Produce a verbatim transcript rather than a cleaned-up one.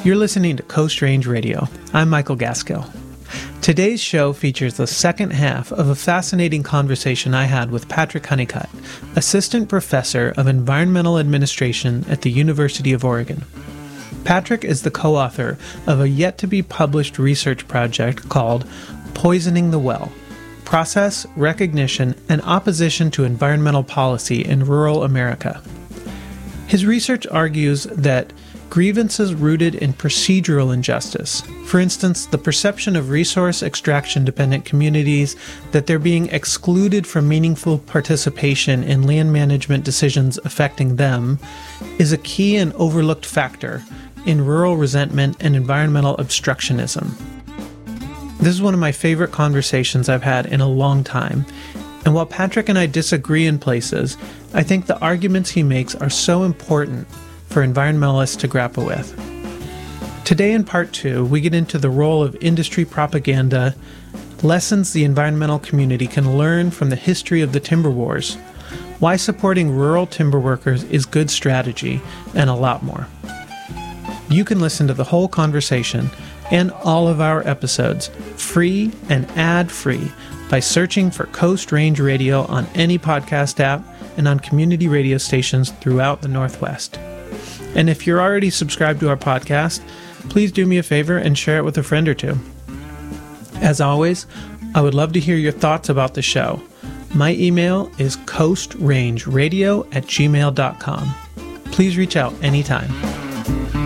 You're listening to Coast Range Radio. I'm Michael Gaskill. Today's show features the second half of a fascinating conversation I had with Patrick Honeycutt, Assistant Professor of Environmental Administration at the University of Oregon. Patrick is the co-author of a yet-to-be-published research project called Poisoning the Well: Process, Recognition, and Opposition to Environmental Policy in Rural America. His research argues that grievances rooted in procedural injustice, for instance, the perception of resource extraction-dependent communities that they're being excluded from meaningful participation in land management decisions affecting them, is a key and overlooked factor in rural resentment and environmental obstructionism. This is one of my favorite conversations I've had in a long time, and while Patrick and I disagree in places, I think the arguments he makes are so important for environmentalists to grapple with. Today in part two, we get into the role of industry propaganda, lessons the environmental community can learn from the history of the timber wars, why supporting rural timber workers is good strategy, and a lot more. You can listen to the whole conversation and all of our episodes free and ad-free by searching for Coast Range Radio on any podcast app and on community radio stations throughout the Northwest. And if you're already subscribed to our podcast, please do me a favor and share it with a friend or two. As always, I would love to hear your thoughts about the show. My email is coastrangeradio at gmail dot com. Please reach out anytime.